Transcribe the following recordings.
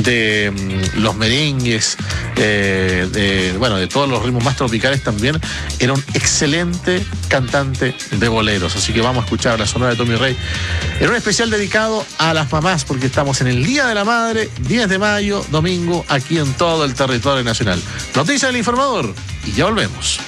de los merengues, de todos los ritmos más tropicales también, era un excelente cantante de boleros. Así que vamos a escuchar la sonora de Tommy Rey en un especial dedicado a las mamás, porque estamos en el Día de la Madre, 10 de mayo, domingo, aquí en todo el territorio nacional. Noticia del Informador y ya volvemos.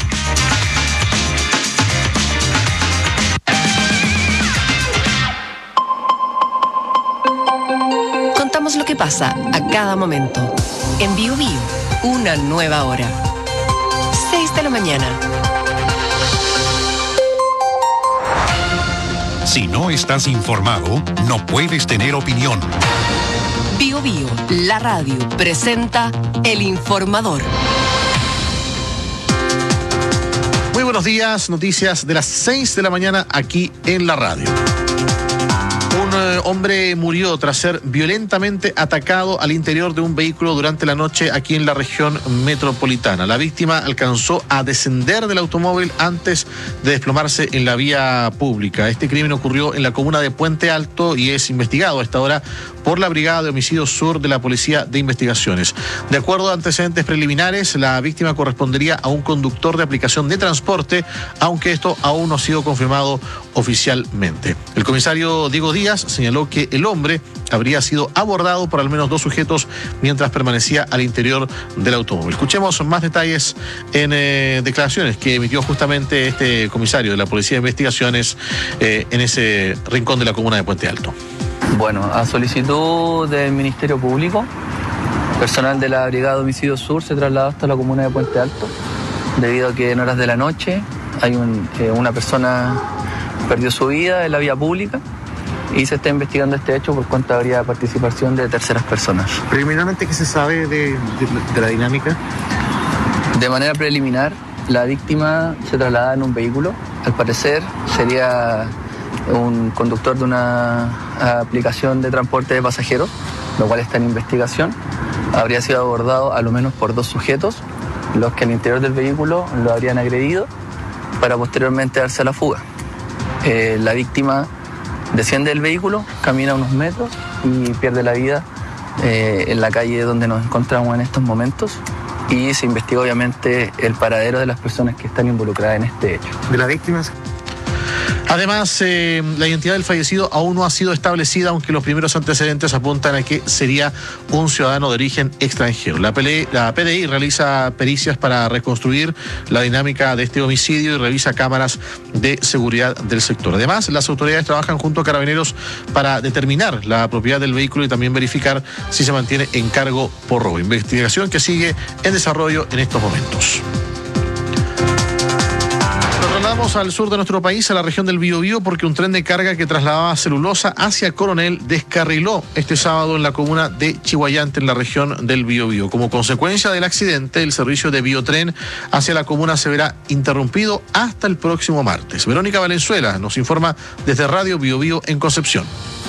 Contamos lo que pasa a cada momento. En Bio Bio, una nueva hora. 6 de la mañana. Si no estás informado, no puedes tener opinión. Bio Bio, la radio, presenta El Informador. Muy buenos días, noticias de las 6 de la mañana aquí en la radio. Un hombre murió tras ser violentamente atacado al interior de un vehículo durante la noche aquí en la región metropolitana. La víctima alcanzó a descender del automóvil antes de desplomarse en la vía pública. Este crimen ocurrió en la comuna de Puente Alto y es investigado a esta hora por la Brigada de Homicidios Sur de la Policía de Investigaciones. De acuerdo a antecedentes preliminares, la víctima correspondería a un conductor de aplicación de transporte, aunque esto aún no ha sido confirmado oficialmente. El comisario Diego Díaz señaló que el hombre habría sido abordado por al menos 2 sujetos mientras permanecía al interior del automóvil. Escuchemos más detalles en declaraciones que emitió justamente este comisario de la Policía de Investigaciones en ese rincón de la comuna de Puente Alto. Bueno, a solicitud del Ministerio Público, personal de la Brigada de Homicidios Sur se trasladó hasta la comuna de Puente Alto, debido a que en horas de la noche hay una persona perdió su vida en la vía pública y se está investigando este hecho por cuanto habría participación de terceras personas. Preliminarmente, ¿qué se sabe de la dinámica? De manera preliminar, la víctima se traslada en un vehículo. Al parecer sería un conductor de una aplicación de transporte de pasajeros, lo cual está en investigación. Habría sido abordado a lo menos por 2 sujetos, los que al interior del vehículo lo habrían agredido para posteriormente darse a la fuga. La víctima desciende del vehículo, camina unos metros y pierde la vida en la calle donde nos encontramos en estos momentos, y se investiga obviamente el paradero de las personas que están involucradas en este hecho. ¿De las víctimas? Además, la identidad del fallecido aún no ha sido establecida, aunque los primeros antecedentes apuntan a que sería un ciudadano de origen extranjero. La PDI realiza pericias para reconstruir la dinámica de este homicidio y revisa cámaras de seguridad del sector. Además, las autoridades trabajan junto a Carabineros para determinar la propiedad del vehículo y también verificar si se mantiene en cargo por robo. Investigación que sigue en desarrollo en estos momentos. Vamos al sur de nuestro país, a la región del Biobío, porque un tren de carga que trasladaba celulosa hacia Coronel descarriló este sábado en la comuna de Chihuayante, en la región del Biobío. Como consecuencia del accidente, el servicio de Biotren hacia la comuna se verá interrumpido hasta el próximo martes. Verónica Valenzuela nos informa desde Radio Biobío en Concepción.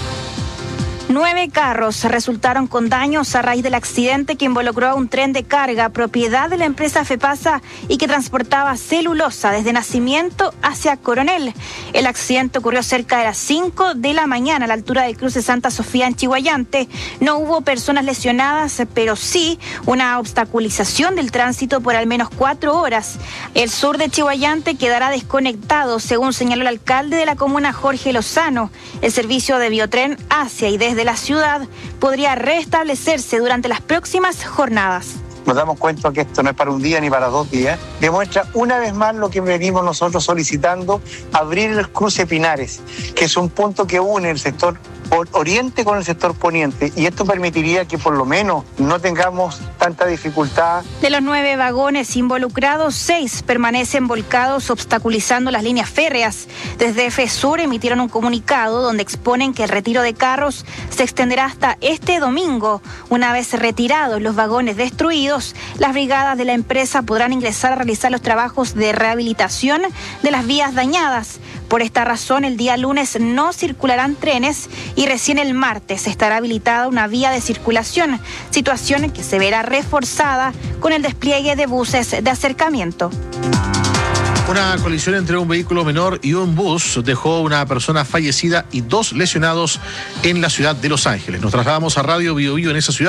9 carros resultaron con daños a raíz del accidente que involucró a un tren de carga propiedad de la empresa FEPASA y que transportaba celulosa desde Nacimiento hacia Coronel. El accidente ocurrió cerca de las 5 de la mañana a la altura del cruce Santa Sofía en Chihuayante. No hubo personas lesionadas, pero sí una obstaculización del tránsito por al menos 4 horas. El sur de Chihuayante quedará desconectado, según señaló el alcalde de la comuna, Jorge Lozano. El servicio de Biotren hacia y desde la ciudad podría restablecerse durante las próximas jornadas. Nos damos cuenta que esto no es para un día ni para 2 días. Demuestra una vez más lo que venimos nosotros solicitando: abrir el cruce Pinares, que es un punto que une el sector oriente con el sector poniente, y esto permitiría que por lo menos no tengamos tanta dificultad. De los 9 vagones involucrados, 6 permanecen volcados, obstaculizando las líneas férreas. Desde FESUR emitieron un comunicado donde exponen que el retiro de carros se extenderá hasta este domingo. Una vez retirados los vagones destruidos, las brigadas de la empresa podrán ingresar a realizar los trabajos de rehabilitación de las vías dañadas. Por esta razón, el día lunes no circularán trenes y recién el martes estará habilitada una vía de circulación, situación que se verá reforzada con el despliegue de buses de acercamiento. Una colisión entre un vehículo menor y un bus dejó una persona fallecida y 2 lesionados en la ciudad de Los Ángeles. Nos trasladamos a Radio Biobío en esa ciudad.